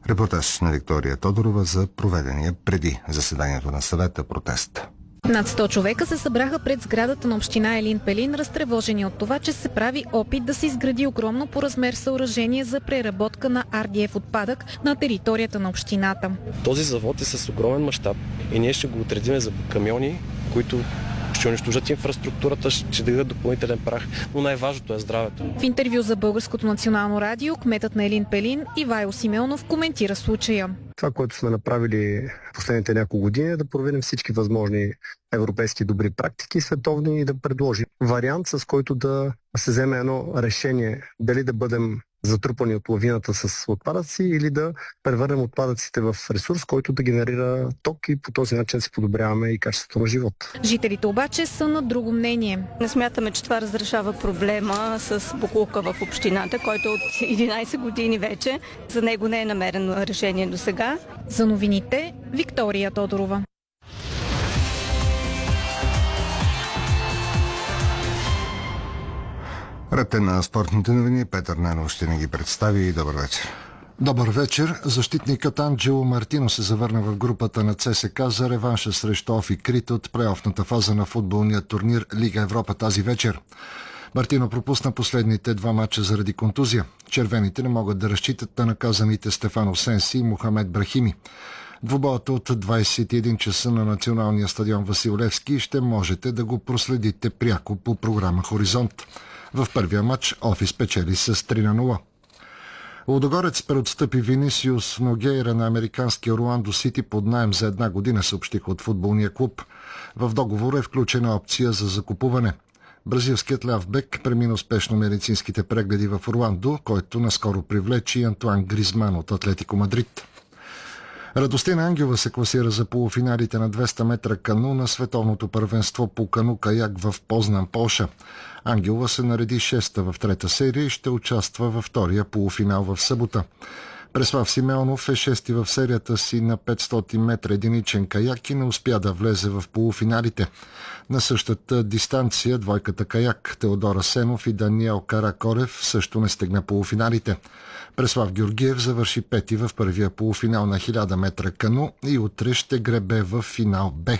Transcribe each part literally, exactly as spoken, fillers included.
Репортаж на Виктория Тодорова за проведения преди заседанието на съвета протест. Над сто човека се събраха пред сградата на община Елин Пелин, разтревожени от това, че се прави опит да се изгради огромно по размер съоръжение за преработка на Ар Ди Еф отпадък на територията на общината. Този завод е с огромен мащаб и ние ще го отредиме за камиони, които ще унищожат инфраструктурата, ще дадат допълнителен прах, но най-важното е здравето. В интервю за Българското национално радио, кметът на Елин Пелин Ивайло Симеонов коментира случая. Това, което сме направили последните няколко години, е да проверим всички възможни европейски добри практики, световни, и да предложим вариант, с който да се вземе едно решение, дали да бъдем затрупани от лавината с отпадъци или да превърнем отпадъците в ресурс, който да генерира ток, и по този начин си подобряваме и качеството на живот. Жителите обаче са на друго мнение. Не смятаме, че това разрешава проблема с боклука в общината, който от единайсет години вече. За него не е намерено решение до сега. За новините Виктория Тодорова. Ред на спортните новини. Петър Ненов ще ни ги представи. Добър вечер. Добър вечер. Защитникът Анджело Мартино се завърна в групата на Це Ес Ка за реванша срещу Офи Крит от плейофната фаза на футболния турнир Лига Европа тази вечер. Мартино пропусна последните два мача заради контузия. Червените не могат да разчитат на наказаните Стефано Сенси и Мохамед Брахими. Двубоят от двайсет и един часа на националния стадион Васил Левски ще можете да го проследите пряко по програма Хоризонт. В първия матч Офи спечели с три на нула. Лудогорец преотстъпи Винисиус Ногейра на американския Орландо Сити под наем за една година, съобщиха от футболния клуб. В договора е включена опция за закупуване. Бразилският ляв бек премина успешно медицинските прегледи в Орландо, който наскоро привлече Антуан Гризман от Атлетико Мадрид. Радостина Ангелова се класира за полуфиналите на двеста метра кану на световното първенство по кану-каяк в Познан, Полша. Ангелова се нареди шеста в трета серия и ще участва във втория полуфинал в събота. Преслав Симеонов е шести в серията си на петстотин метра единичен каяк и не успя да влезе в полуфиналите. На същата дистанция двойката каяк Теодор Асенов и Даниел Каракорев също не стигна полуфиналите. Преслав Георгиев завърши пети в първия полуфинал на хиляда метра кану и утре ще гребе в финал Б.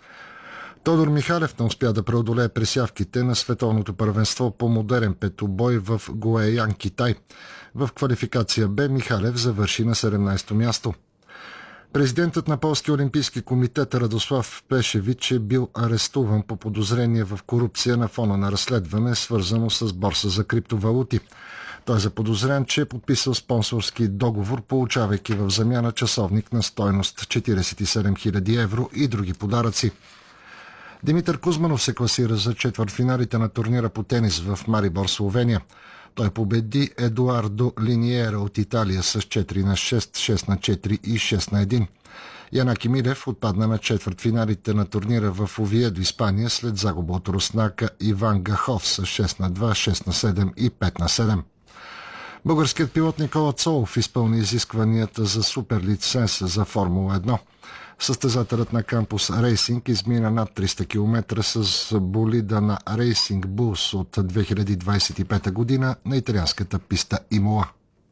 Тодор Михалев не успя да преодолее пресявките на световното първенство по модерен петобой в Гоеян, Китай. В квалификация Б Михалев завърши на седемнайсето място. Президентът на Полския олимпийски комитет Радослав Пешевич е бил арестуван по подозрение в корупция на фона на разследване, свързано с борса за криптовалути. Той е заподозрян, че е подписал спонсорски договор, получавайки в замяна часовник на стойност четирийсет и седем хиляди евро и други подаръци. Димитър Кузманов се класира за четвъртфиналите на турнира по тенис в Марибор, Словения. Той победи Едуардо Линиера от Италия с четири на шест, шест на четири и шест на едно. Янаки Милев отпадна на четвъртфиналите на турнира в Овиедо, Испания, след загуба от руснака Иван Гахов с шест на два, шест на седем и пет на седем. Българският пилот Никола Цолов изпълни изискванията за суперлиценз за Формула едно. Състезателят на Кампус Рейсинг измина над триста километра с болида на Racing Bulls от две хиляди двайсет и пета година на италианската писта Имола.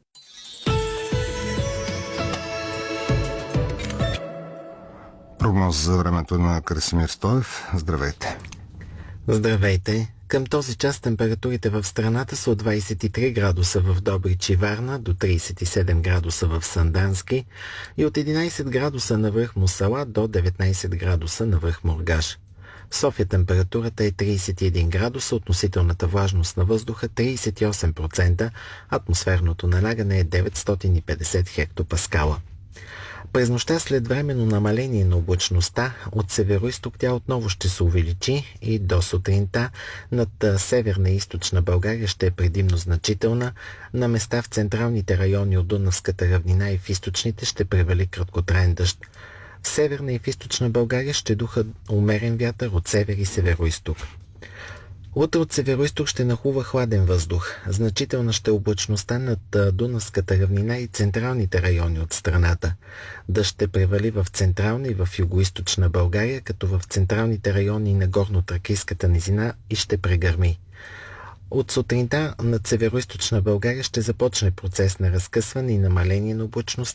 Прогноз за времето на Красимир Стоев. Здравейте. Здравейте. Към този час температурите в страната са от двайсет и три градуса в Добрич и Варна до трийсет и седем градуса в Сандански и от единайсет градуса на връх Мусала до деветнайсет градуса на връх Мургаш. В София температурата е трийсет и един градуса, относителната влажност на въздуха трийсет и осем процента, атмосферното налягане е деветстотин и петдесет хектопаскала. През нощта след временно намаление на облачността от североизток тя отново ще се увеличи и до сутринта над северна и източна България ще е предимно значителна. На места в централните райони от Дунавската равнина и в източните ще превали краткотраен дъжд. В северна и в източна България ще духа умерен вятър от север и североизток. Утре от североизток ще нахлува хладен въздух. Значителна ще е облачността над Дунавската равнина и централните райони от страната. Дъжд ще превали в централна и в югоизточна България, като в централните райони на горно-тракийската низина и ще прегърми. От сутринта над североизточна България ще започне процес на разкъсване и намаление на облачността.